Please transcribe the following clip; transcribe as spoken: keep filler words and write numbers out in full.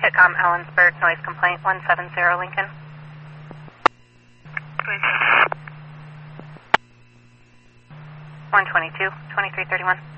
Hitcom Ellensburg, noise complaint, one seven zero Lincoln. one twenty-two, twenty-three thirty-one.